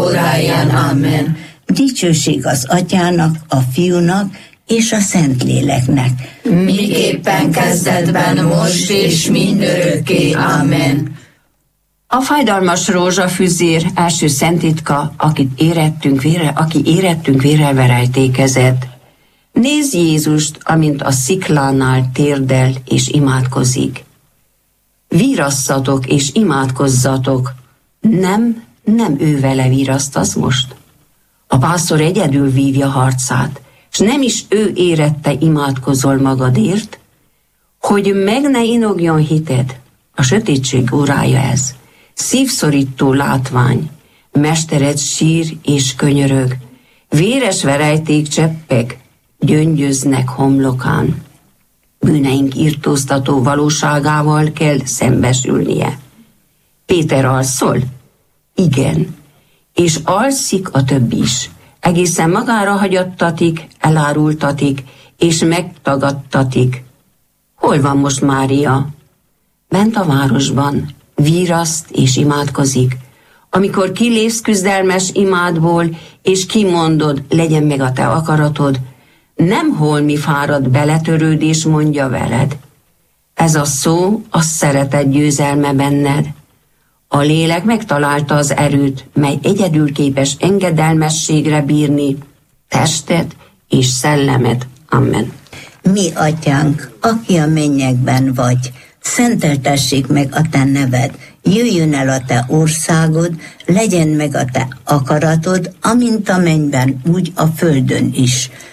óráján. Amen. Dicsőség az Atyának, a Fiúnak és a Szentléleknek. Miképpen kezdetben, most és mindörökké. Amen. A fájdalmas rózsafüzér első szentitka, aki érettünk vérrel verejtékezett. Nézd Jézust, amint a sziklánál térdel és imádkozik. Vírasszatok és imádkozzatok. Nem ő vele vírasztasz most? A pásztor egyedül vívja harcát, s nem is ő érette imádkozol magadért, hogy meg ne inogjon hited. A sötétség órája ez. Szívszorító látvány, mestered sír és könyörög, véres verejték cseppek gyöngyöznek homlokán. Bűneink irtóztató valóságával kell szembesülnie. Péter alszol? Igen. És alszik a többi is. Egészen magára hagyattatik, elárultatik, és megtagadtatik. Hol van most Mária? Bent a városban, víraszt és imádkozik. Amikor kilépsz küzdelmes imádból, és kimondod, legyen meg a te akaratod, nem holmi fárad beletörődés mondja veled. Ez a szó a szeretet győzelme benned. A lélek megtalálta az erőt, mely egyedül képes engedelmességre bírni testet és szellemet. Amen. Mi Atyánk, aki a mennyekben vagy, szenteltessék meg a te neved, jöjjön el a te országod, legyen meg a te akaratod, amint a mennyben, úgy a földön is.